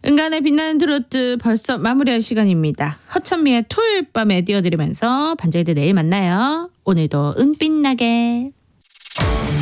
은간의 빛나는 트로트 벌써 마무리할 시간입니다. 허천미의 토요일 밤에 띄워드리면서 반짝이들 내일 만나요. 오늘도 은빛나게.